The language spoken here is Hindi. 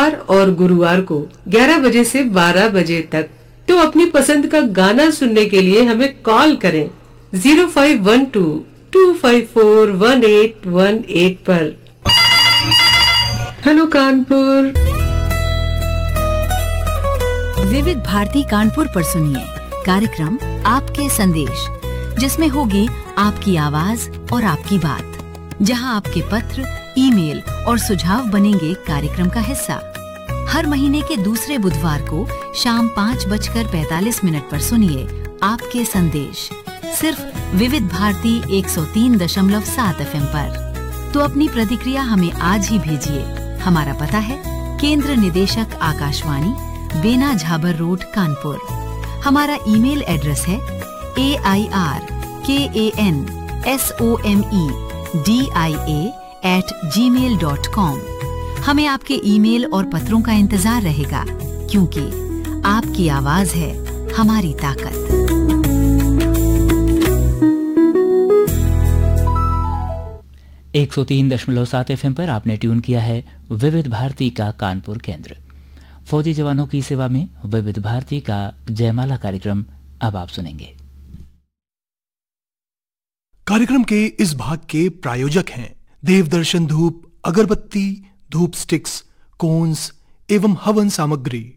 सोमवार और गुरुवार को 11 बजे से 12 बजे तक। तो अपनी पसंद का गाना सुनने के लिए हमें कॉल करें 0512-254-1818 पर। हेलो कानपुर। विविध भारती कानपुर पर सुनिए कार्यक्रम आपके संदेश, जिसमें होगी आपकी आवाज और आपकी बात, जहां आपके पत्र, ईमेल और सुझाव बनेंगे कार्यक्रम का हिस्सा। हर महीने के दूसरे बुधवार को शाम 5:45 पर सुनिए आपके संदेश, सिर्फ विविध भारती 103.7 FM पर। तो अपनी प्रतिक्रिया हमें आज ही भेजिए। हमारा पता है केंद्र निदेशक आकाशवाणी, बेना झाबर रोड, कानपुर। हमारा ईमेल एड्रेस है airkansomedia@gmail.com। हमें आपके ईमेल और पत्रों का इंतजार रहेगा, क्योंकि आपकी आवाज है हमारी ताकत। एक 103.7 FM पर आपने ट्यून किया है विविध भारती का कानपुर केंद्र। फौजी जवानों की सेवा में विविध भारती का जयमाला कार्यक्रम अब आप सुनेंगे। कार्यक्रम के इस भाग के प्रायोजक हैं देवदर्शन धूप, अगरबत्ती, धूप स्टिक्स, कोन्स एवं हवन सामग्री।